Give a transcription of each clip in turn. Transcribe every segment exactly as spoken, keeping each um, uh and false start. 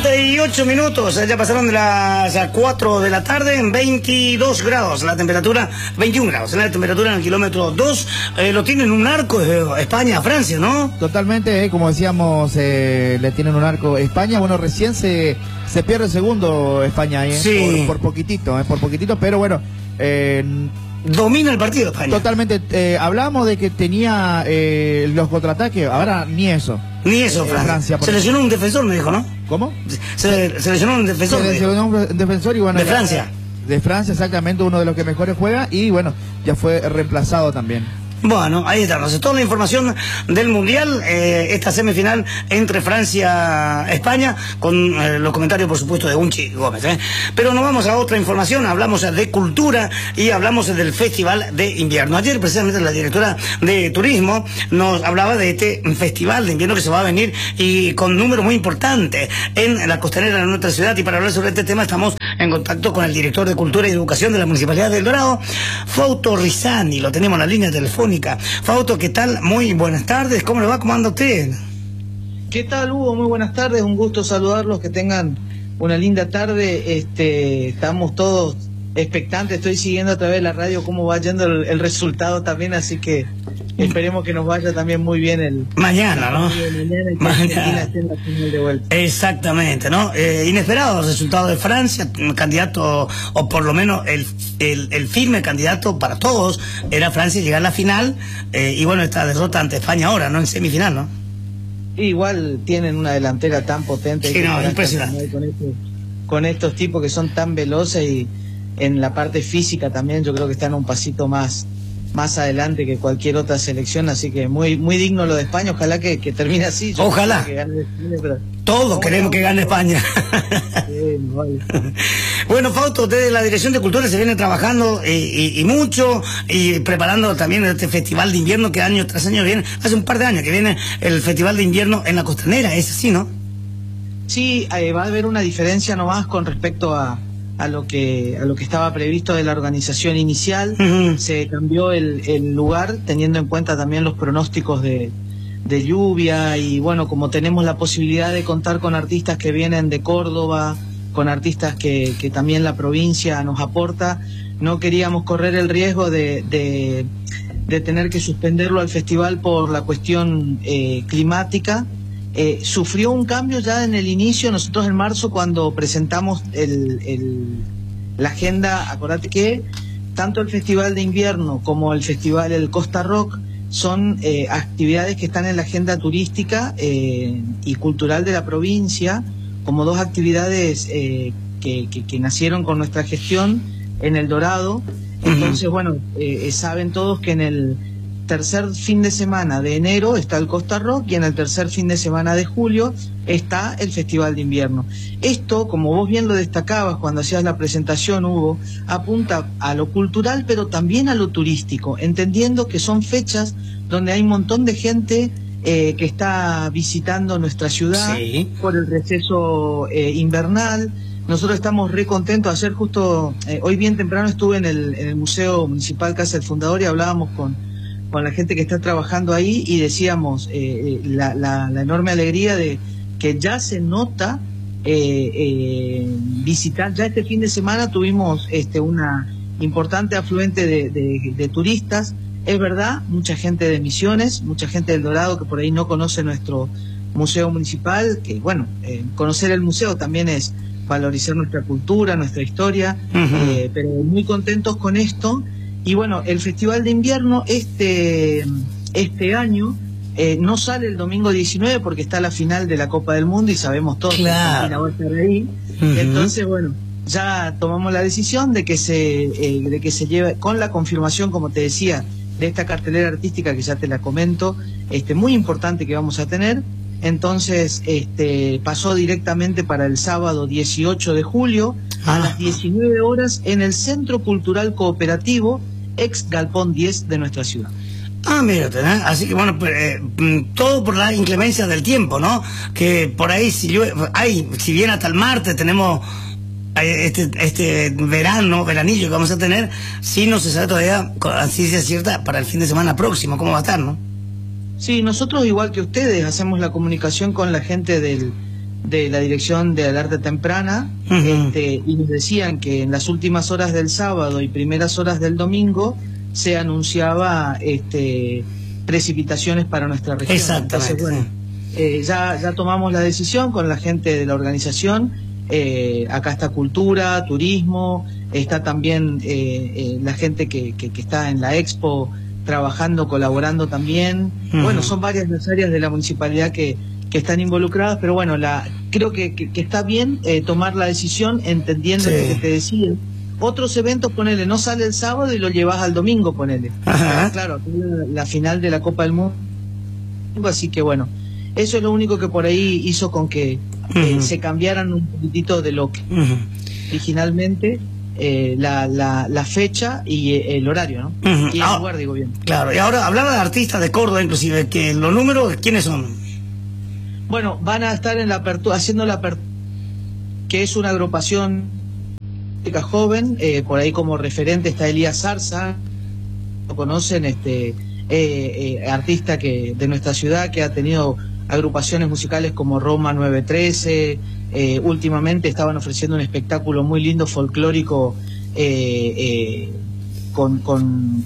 treinta y ocho minutos, ya pasaron de las cuatro de la tarde, en veintidós grados, la temperatura, veintiún grados, la temperatura en el kilómetro dos, eh, lo tienen un arco eh, España a Francia, ¿no? Totalmente, eh, como decíamos, eh, le tienen un arco España, bueno, recién se, se pierde el segundo España, eh, sí. por, por poquitito, eh, por poquitito, pero bueno... Eh, Domina el partido España. Totalmente, eh, hablábamos de que tenía eh, los contraataques, ahora ni eso. Ni eso, Francia. Francia se lesionó un defensor, me dijo, ¿no? ¿Cómo? Se, se lesionó un defensor. Se lesionó un defensor y bueno... De Francia. De Francia, exactamente, uno de los que mejores juega y bueno, ya fue reemplazado también. Bueno, ahí está, entonces toda la información del Mundial, eh, esta semifinal entre Francia y España, con eh, los comentarios, por supuesto, de Unchi Gómez. ¿eh? Pero nos vamos a otra información, hablamos de cultura y hablamos del Festival de Invierno. Ayer, precisamente, la directora de Turismo nos hablaba de este Festival de Invierno que se va a venir y con números muy importantes en la costanera de nuestra ciudad. Y para hablar sobre este tema estamos en contacto con el director de Cultura y Educación de la Municipalidad de El Dorado, Fausto Rizani, lo tenemos en la línea telefónica. Fausto, ¿qué tal? Muy buenas tardes, ¿cómo le va? ¿Cómo anda usted? ¿Qué tal, Hugo? Muy buenas tardes, un gusto saludarlos, que tengan una linda tarde. Este, estamos todos expectantes, estoy siguiendo a través de la radio cómo va yendo el, el resultado también, así que esperemos que nos vaya también muy bien el... Mañana, ¿no? Mañana. Mañana. Exactamente, ¿no? Eh, inesperado el resultado de Francia, candidato, o por lo menos el, el, el firme candidato para todos, era Francia llegar a la final, eh, y bueno, esta derrota ante España ahora, ¿no? En semifinal, ¿no? Igual tienen una delantera tan potente. Sí, no, impresionante. Con, este, con estos tipos que son tan veloces y en la parte física también yo creo que están un pasito más más adelante que cualquier otra selección, así que muy muy digno lo de España, ojalá que, que termine así. Yo ojalá. Que gane España, pero... Todos queremos que gane España. Sí, vale. Bueno, Fausto, desde la Dirección de Cultura se viene trabajando y, y, y mucho, y preparando también este Festival de Invierno que año tras año viene, hace un par de años que viene el Festival de Invierno en la Costanera, es así, ¿no? Sí, eh, va a haber una diferencia nomás con respecto a a lo que a lo que estaba previsto de la organización inicial. Uh-huh. Se cambió el, el lugar teniendo en cuenta también los pronósticos de, de lluvia y bueno, como tenemos la posibilidad de contar con artistas que vienen de Córdoba, con artistas que, que también la provincia nos aporta, no queríamos correr el riesgo de, de, de tener que suspenderlo al festival por la cuestión eh, climática. Eh, sufrió un cambio ya en el inicio. Nosotros en marzo, cuando presentamos el, el, la agenda, acordate que tanto el Festival de Invierno como el Festival del Costa Rock son eh, actividades que están en la agenda turística eh, y cultural de la provincia, como dos actividades eh, que, que, que nacieron con nuestra gestión en El Dorado. Entonces, bueno, eh, saben todos que en el tercer fin de semana de enero está el Costa Rock y en el tercer fin de semana de julio está el Festival de Invierno. Esto, como vos bien lo destacabas cuando hacías la presentación, Hugo, apunta a lo cultural pero también a lo turístico, entendiendo que son fechas donde hay un montón de gente eh, que está visitando nuestra ciudad. Sí. Por el receso eh, invernal. Nosotros estamos re contentos. Ayer justo, eh, hoy bien temprano estuve en el, en el Museo Municipal Casa del Fundador y hablábamos con con la gente que está trabajando ahí y decíamos eh, la, la, la enorme alegría de que ya se nota eh, eh, visitar. Ya este fin de semana tuvimos este una importante afluente de, de, de turistas. Es verdad, mucha gente de Misiones, mucha gente del Dorado que por ahí no conoce nuestro museo municipal, que bueno, eh, conocer el museo también es valorizar nuestra cultura, nuestra historia. Uh-huh. eh, pero muy contentos con esto. Y bueno, el Festival de Invierno este, este año eh, no sale el domingo diecinueve porque está la final de la Copa del Mundo y sabemos todos claro. que Argentina va a estar ahí. Uh-huh. Entonces, bueno, ya tomamos la decisión de que se eh, de que se lleve, con la confirmación, como te decía, de esta cartelera artística que ya te la comento, este muy importante que vamos a tener. Entonces, este pasó directamente para el sábado dieciocho de julio a ah. las diecinueve horas en el Centro Cultural Cooperativo, ex Galpón diez de nuestra ciudad. Ah, mira, ¿eh? Así que bueno, pues, eh, todo por la inclemencia del tiempo, ¿no? Que por ahí, si llueve, ay, si bien hasta el martes tenemos este este verano, veranillo que vamos a tener, sí no se sabe todavía con ciencia cierta para el fin de semana próximo cómo va a estar, ¿no? Sí, nosotros igual que ustedes hacemos la comunicación con la gente del de la Dirección de Alerta Temprana, uh-huh. este, y nos decían que en las últimas horas del sábado y primeras horas del domingo se anunciaba este, precipitaciones para nuestra región. Exactamente. Entonces, bueno, eh, ya, ya tomamos la decisión con la gente de la organización. Eh, acá está cultura, turismo, está también eh, eh, la gente que, que, que está en la expo trabajando, colaborando también. Uh-huh. Bueno, son varias las áreas de la municipalidad que, que están involucradas, pero bueno, la creo que, que, que está bien eh, tomar la decisión entendiendo sí. lo que te decía. Otros eventos, ponele, no sale el sábado y lo llevas al domingo, ponele. Uh-huh. Claro, la, la final de la Copa del Mundo, así que bueno, eso es lo único que por ahí hizo con que eh, uh-huh. se cambiaran un poquitito de lo que uh-huh. originalmente eh, la, la, la fecha y eh, el horario, ¿no? Uh-huh. Y el ah, lugar, digo bien. Claro, y ahora hablaba de artistas de Córdoba, inclusive, que los números, ¿quiénes son? Bueno, van a estar en la apertura, haciendo la apertura, que es una agrupación joven, eh, por ahí como referente está Elías Zarza, lo conocen, este eh, eh, artista que de nuestra ciudad que ha tenido agrupaciones musicales como Roma nueve trece, eh, últimamente estaban ofreciendo un espectáculo muy lindo folclórico eh, eh, con, con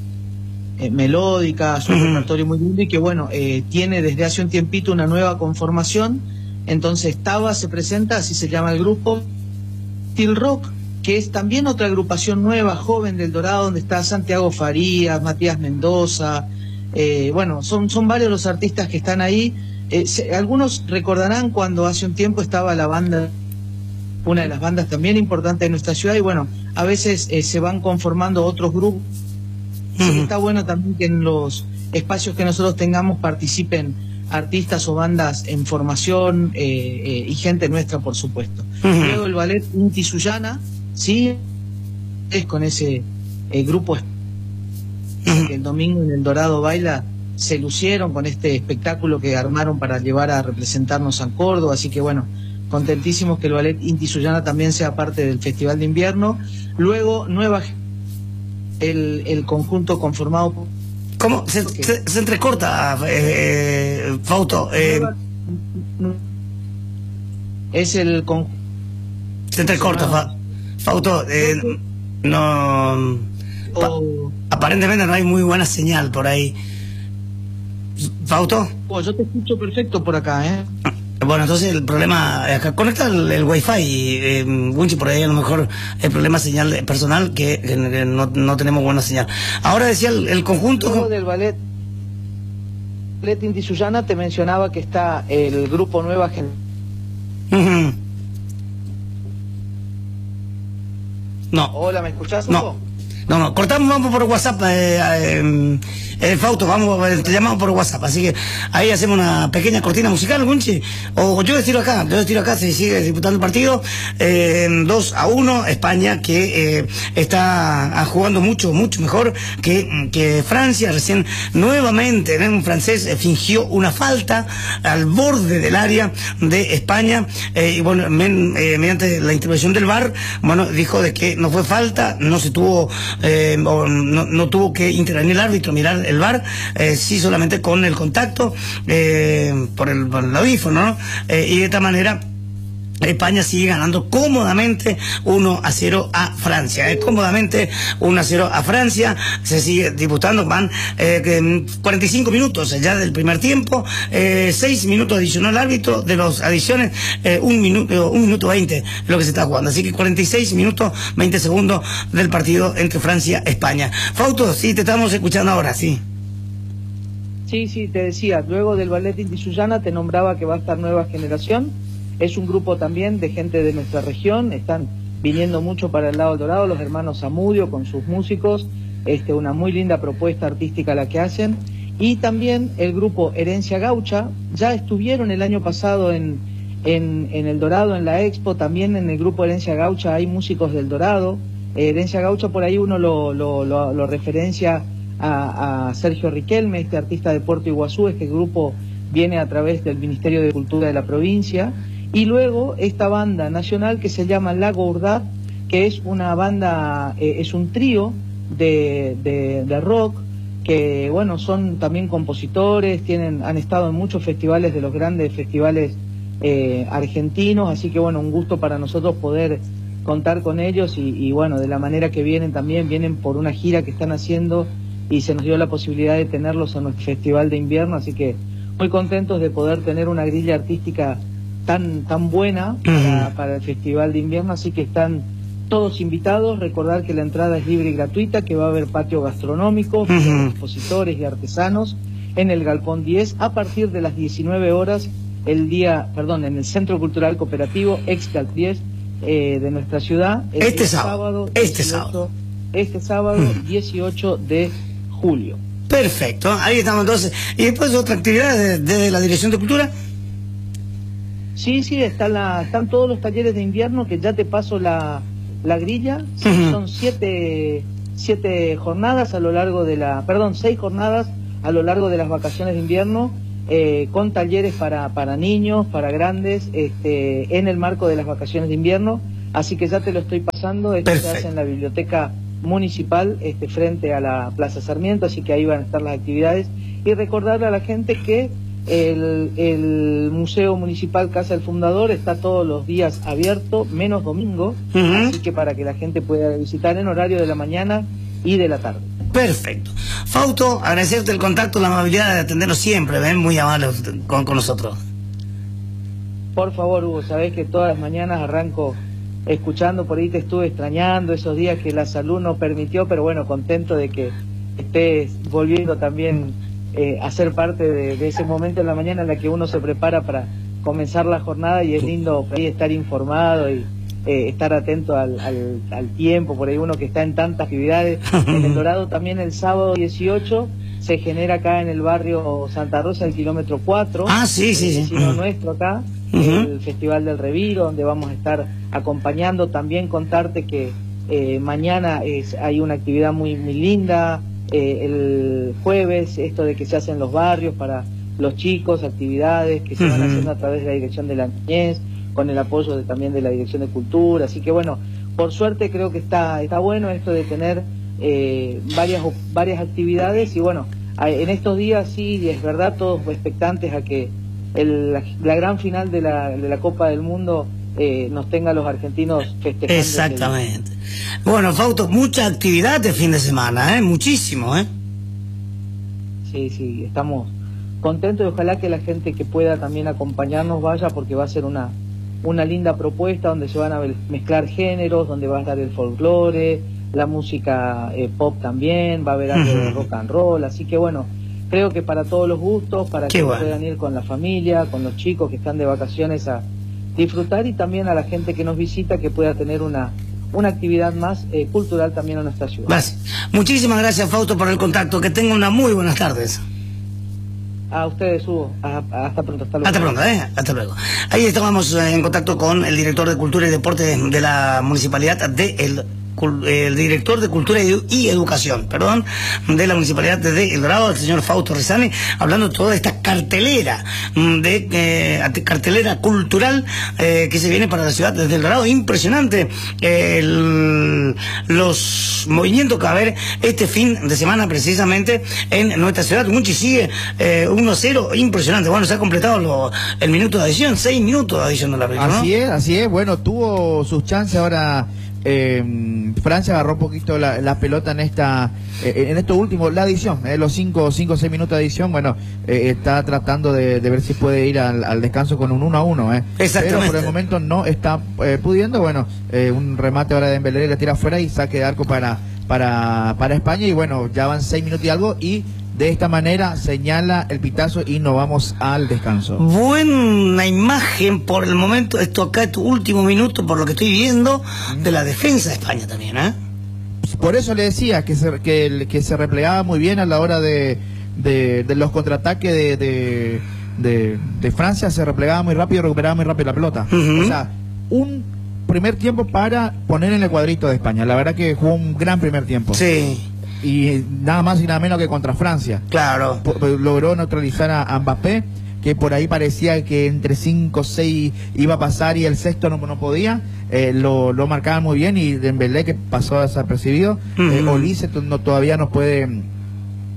eh, melódica, su repertorio muy lindo y que bueno, eh, tiene desde hace un tiempito una nueva conformación. Entonces Taba se presenta, así se llama el grupo, Steel Rock, que es también otra agrupación nueva, joven del Dorado, donde está Santiago Farías, Matías Mendoza, eh, bueno, son, son varios los artistas que están ahí. Eh, se, algunos recordarán cuando hace un tiempo estaba la banda, una de las bandas también importantes de nuestra ciudad, y bueno, a veces eh, se van conformando otros grupos. Uh-huh. Sí, está bueno también que en los espacios que nosotros tengamos participen artistas o bandas en formación eh, eh, y gente nuestra, por supuesto. Uh-huh. Luego el ballet Inti Sullana, sí, es con ese eh, grupo uh-huh. que el domingo en el Dorado baila, se lucieron con este espectáculo que armaron para llevar a representarnos a Córdoba, así que bueno, contentísimos que el ballet Inti Sullana también sea parte del Festival de Invierno. Luego, nueva el, el conjunto conformado por... ¿Cómo? Se, se, se entrecorta, eh, Fausto. Eh... Es el conjunto... Se entrecorta, Fa... Fausto. Eh, no... Pa... Aparentemente no hay muy buena señal por ahí. ¿Fausto? Oh, yo te escucho perfecto por acá, ¿eh? Bueno, entonces el problema, acá conecta el, el wifi, eh, Winchi, por ahí a lo mejor el problema señal personal, que, que no, no tenemos buena señal. Ahora decía el, el conjunto... Luego del ballet, ballet Inti Sullana, te mencionaba que está el grupo Nueva Generación. Uh-huh. No. Hola, ¿me escuchás? No. No, no, cortamos, vamos por WhatsApp, eh, eh, eh, Fausto, vamos, te llamamos por WhatsApp, así que ahí hacemos una pequeña cortina musical, Gunchi, o yo estiro acá, yo estiro acá, se sigue disputando el partido, eh, dos a uno, España, que eh, está jugando mucho, mucho mejor que, que Francia, recién nuevamente en un francés eh, fingió una falta al borde del área de España, eh, y bueno, men, eh, mediante la intervención del V A R, bueno, dijo de que no fue falta, no se tuvo... Eh, no, no tuvo que intervenir el árbitro, mirar el V A R, eh, sí solamente con el contacto eh, por, el, por el audífono, ¿no? Eh, y de esta manera España sigue ganando cómodamente uno a cero a Francia, eh, cómodamente uno a cero a Francia, se sigue disputando, van eh, cuarenta y cinco minutos ya del primer tiempo, eh, seis minutos adicionó el árbitro, de los adiciones, eh, un minuto, un minuto veinte lo que se está jugando, así que cuarenta y seis minutos, veinte segundos del partido entre Francia y España. Fausto, sí, te estamos escuchando ahora, sí. Sí, sí, te decía, luego del ballet Inti Sullana te nombraba que va a estar Nueva Generación. Es un grupo también de gente de nuestra región, están viniendo mucho para el lado del Dorado, los hermanos Zamudio con sus músicos, este, una muy linda propuesta artística la que hacen, y también el grupo Herencia Gaucha, ya estuvieron el año pasado en, en, en el Dorado, en la Expo, también en el grupo Herencia Gaucha hay músicos del Dorado, eh, Herencia Gaucha por ahí uno lo, lo, lo, lo referencia a, a Sergio Riquelme, este artista de Puerto Iguazú, este grupo viene a través del Ministerio de Cultura de la provincia. Y luego esta banda nacional que se llama Lago Urdaz, que es una banda, eh, es un trío de, de, de rock, que bueno, son también compositores, tienen, han estado en muchos festivales de los grandes festivales eh, argentinos, así que bueno, un gusto para nosotros poder contar con ellos y, y bueno, de la manera que vienen también, vienen por una gira que están haciendo y se nos dio la posibilidad de tenerlos en nuestro festival de invierno, así que muy contentos de poder tener una grilla artística tan tan buena para, para el festival de invierno, así que están todos invitados. Recordar que la entrada es libre y gratuita, que va a haber patio gastronómico, uh-huh. expositores y artesanos en el Galpón diez a partir de las diecinueve horas el día, perdón, en el Centro Cultural Cooperativo Excal diez eh, de nuestra ciudad. El este sábado, sábado, este dieciocho, sábado. Este sábado, uh-huh. dieciocho de julio. Perfecto, ahí estamos entonces. ¿Y después otra actividad desde de la Dirección de Cultura? Sí, sí, está la, están todos los talleres de invierno, que ya te paso la, la grilla. Sí, uh-huh. Son siete, siete jornadas a lo largo de la, perdón, seis jornadas a lo largo de las vacaciones de invierno, eh, con talleres para, para niños, para grandes, este, en el marco de las vacaciones de invierno. Así que ya te lo estoy pasando. Esto se hace en la biblioteca municipal, este, frente a la Plaza Sarmiento, así que ahí van a estar las actividades. Y recordarle a la gente que el, el Museo Municipal Casa del Fundador está todos los días abierto, menos domingo, uh-huh. así que para que la gente pueda visitar en horario de la mañana y de la tarde. Perfecto. Fausto, agradecerte el contacto, la amabilidad de atendernos siempre, ven, muy amable con, con nosotros. Por favor, Hugo, sabés que todas las mañanas arranco escuchando, por ahí te estuve extrañando esos días que la salud no permitió, pero bueno, contento de que estés volviendo también eh, a ser parte de, de ese momento en la mañana en la que uno se prepara para comenzar la jornada, y es lindo por ahí estar informado y eh, estar atento al, al, al tiempo, por ahí uno que está en tantas actividades. En El Dorado también el sábado dieciocho se genera acá en el barrio Santa Rosa, el kilómetro cuatro. Ah, sí, sí, sí. Vecino nuestro acá. Uh-huh. El Festival del Reviro, donde vamos a estar acompañando. También contarte que eh, mañana es, hay una actividad muy, muy linda, eh, el jueves, esto de que se hacen los barrios para los chicos, actividades que se uh-huh. van haciendo a través de la Dirección de la Niñez, con el apoyo de, también de la Dirección de Cultura. Así que bueno, por suerte creo que está, está bueno esto de tener eh, varias, varias actividades, y bueno, en estos días sí, es verdad, todos expectantes a que El, la, la gran final de la, de la Copa del Mundo eh, nos tenga a los argentinos festejando. Exactamente. El... Bueno, Fausto, mucha actividad de fin de semana, ¿eh? Muchísimo, ¿eh? Sí, sí, estamos contentos y ojalá que la gente que pueda también acompañarnos vaya, porque va a ser una, una linda propuesta donde se van a mezclar géneros, donde va a estar el folclore, la música eh, pop también, va a haber algo uh-huh. de rock and roll, así que bueno, creo que para todos los gustos, para Qué que bueno. puedan ir con la familia, con los chicos que están de vacaciones a disfrutar, y también a la gente que nos visita que pueda tener una, una actividad más eh, cultural también en nuestra ciudad. Gracias. Muchísimas gracias, Fausto, por el contacto. Que tengan unas muy buenas tardes. A ustedes, Hugo. Hasta pronto. Hasta luego. Hasta pronto, ¿eh? Hasta luego. Ahí estábamos en contacto con el director de Cultura y Deporte de la Municipalidad de El el director de Cultura y Educación, perdón, de la Municipalidad de El Dorado, el señor Fausto Rezani, hablando de toda esta cartelera de eh, cartelera cultural eh, que se viene para la ciudad de El Dorado. Impresionante eh, el, los movimientos que va a haber este fin de semana precisamente en nuestra ciudad. Munchi sigue eh, uno cero, impresionante. Bueno, se ha completado lo, el minuto de adición, seis minutos de adición de la película, ¿no? Así es, así es. Bueno, tuvo sus chances ahora. Eh, Francia agarró un poquito la, la pelota en esta eh, en esto último, la adición, eh, los cinco o seis minutos de adición. Bueno, eh, está tratando de, de ver si puede ir al, al descanso con un uno a uno, eh. Pero por el momento no está eh, pudiendo. Bueno, eh, un remate ahora de Dembélé, le tira afuera y saque de arco para, para, para España, y bueno, ya van seis minutos y algo, y de esta manera señala el pitazo y nos vamos al descanso. Buena imagen por el momento, esto acá es tu último minuto, por lo que estoy viendo, de la defensa de España también, ¿eh? Por eso le decía que se, que, que se replegaba muy bien a la hora de, de, de los contraataques de, de, de, de Francia, se replegaba muy rápido y recuperaba muy rápido la pelota. Uh-huh. O sea, un primer tiempo para poner en el cuadrito de España. La verdad que jugó un gran primer tiempo. Sí. Y nada más y nada menos que contra Francia. Claro. P- logró neutralizar a, a Mbappé, que por ahí parecía que entre cinco o seis iba a pasar y el sexto no, no podía. Eh, lo, lo marcaban muy bien, y Dembélé, que pasó desapercibido. uh-huh. eh, Olise no, todavía no puede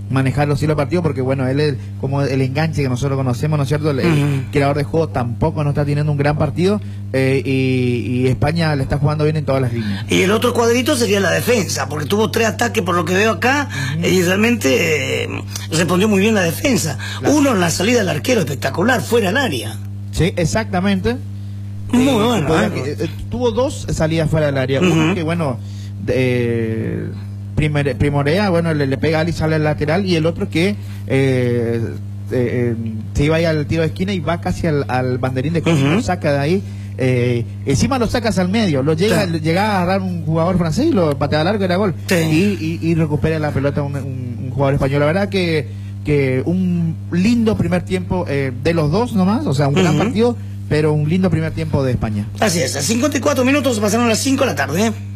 manejar los hilos de partido, porque bueno, él es como el enganche que nosotros conocemos, ¿no es cierto? El, el Uh-huh. creador de juego tampoco no está teniendo un gran partido, eh, y, y España le está jugando bien en todas las líneas. Y el otro cuadrito sería la defensa, porque tuvo tres ataques por lo que veo acá, uh-huh. y realmente eh, respondió muy bien la defensa. Claro. Uno en la salida del arquero, espectacular, fuera del área. Sí, exactamente. Muy eh, bueno. podía, ¿eh? eh, tuvo dos salidas fuera del área. Uh-huh. Uno que, bueno, eh, primer, primorea, bueno, le, le pega a Ali, sale al lateral, y el otro que eh, eh, se iba ahí al tiro de esquina y va casi al, al banderín de córner, uh-huh. lo saca de ahí. Eh, encima lo sacas al medio, lo llega, sí. llega a agarrar un jugador francés y lo patea largo, era gol. Sí. Y, y, y recupera la pelota un, un, un jugador español. La verdad que, que un lindo primer tiempo eh, de los dos nomás, o sea, un uh-huh. gran partido, pero un lindo primer tiempo de España. Así es, a cincuenta y cuatro minutos pasaron las cinco de la tarde.